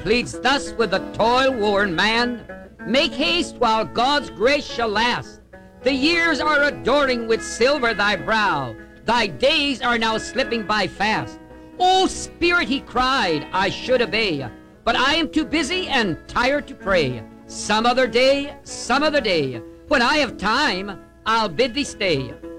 pleads thus with the toil-worn man, make haste while God's grace shall last. The years are adoring with silver thy brow, thy days are now slipping by fast. O Spirit, he cried, I should obey, but I am too busy and tired to pray. Some other day, when I have time, I'll bid thee stay.